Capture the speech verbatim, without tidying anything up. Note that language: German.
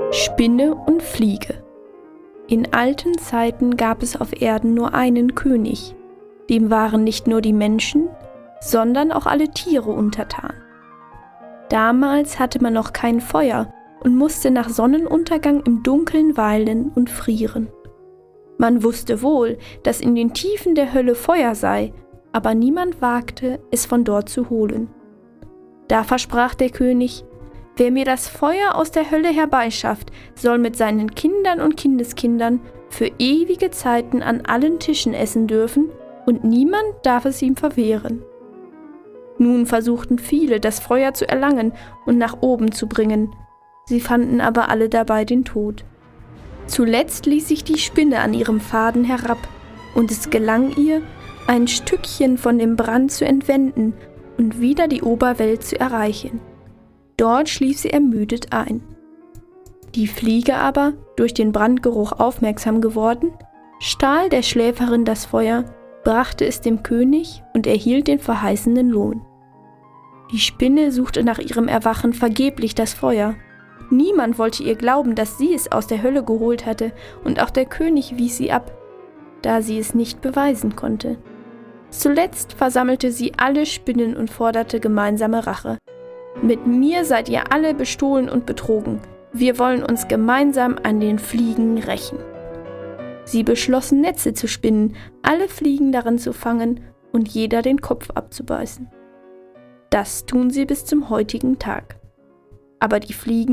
Spinne und Fliege. In alten Zeiten gab es auf Erden nur einen König. Dem waren nicht nur die Menschen, sondern auch alle Tiere untertan. Damals hatte man noch kein Feuer und musste nach Sonnenuntergang im Dunkeln weilen und frieren. Man wusste wohl, dass in den Tiefen der Hölle Feuer sei, aber niemand wagte, es von dort zu holen. Da versprach der König: Wer mir das Feuer aus der Hölle herbeischafft, soll mit seinen Kindern und Kindeskindern für ewige Zeiten an allen Tischen essen dürfen, und niemand darf es ihm verwehren. Nun versuchten viele, das Feuer zu erlangen und nach oben zu bringen. Sie fanden aber alle dabei den Tod. Zuletzt ließ sich die Spinne an ihrem Faden herab, und es gelang ihr, ein Stückchen von dem Brand zu entwenden und wieder die Oberwelt zu erreichen. Dort schlief sie ermüdet ein. Die Fliege aber, durch den Brandgeruch aufmerksam geworden, stahl der Schläferin das Feuer, brachte es dem König und erhielt den verheißenen Lohn. Die Spinne suchte nach ihrem Erwachen vergeblich das Feuer. Niemand wollte ihr glauben, dass sie es aus der Hölle geholt hatte, und auch der König wies sie ab, da sie es nicht beweisen konnte. Zuletzt versammelte sie alle Spinnen und forderte gemeinsame Rache. Mit mir seid ihr alle bestohlen und betrogen. Wir wollen uns gemeinsam an den Fliegen rächen. Sie beschlossen, Netze zu spinnen, alle Fliegen darin zu fangen und jeder den Kopf abzubeißen. Das tun sie bis zum heutigen Tag. Aber die Fliegen